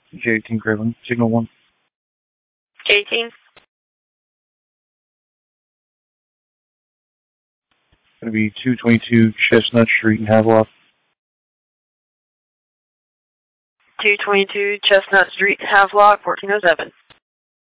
J18 Graveling, Signal 1. J18. Going to be 222 Chestnut Street in Havelock. 222 Chestnut Street, Havelock, 1407.